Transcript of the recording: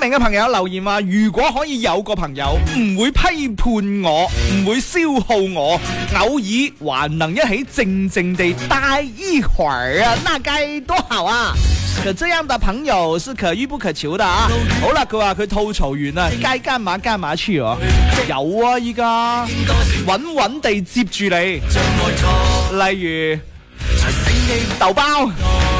名嘅朋友留言話，如果可以有個朋友唔會批判我，唔會消耗我，偶爾還能一起靜靜地待一會兒啊，那該多好啊！可這樣的朋友是可遇不可求的啊！好啦，佢話佢吐槽完啦，該幹嘛幹嘛去哦。有啊，依家穩穩地接住你，例如豆包。